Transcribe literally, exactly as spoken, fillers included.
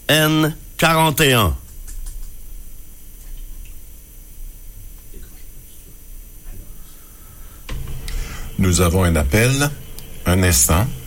N quarante et un. Nous avons un appel. Un instant.